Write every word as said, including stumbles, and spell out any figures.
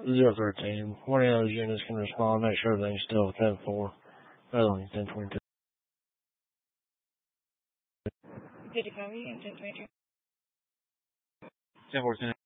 zero thirteen. One of those units can respond, make sure everything's still ten four. Other one's ten twenty-two. Did you copy? ten twenty-two. ten fourteen.